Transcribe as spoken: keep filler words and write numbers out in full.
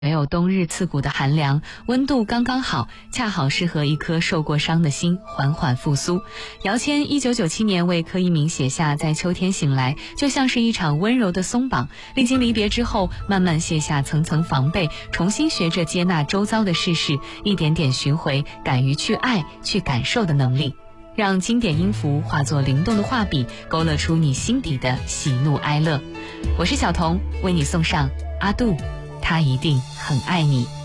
没有冬日刺骨的寒凉，温度刚刚好，恰好适合一颗受过伤的心缓缓复苏。姚谦一九九七年为柯一鸣写下《在秋天醒来》，就像是一场温柔的松绑，历经离别之后，慢慢卸下层层防备，重新学着接纳周遭的世事，一点点寻回敢于去爱、去感受的能力，让经典音符化作灵动的画笔，勾勒出你心底的喜怒哀乐。我是小童，为你送上阿杜，他一定很爱你。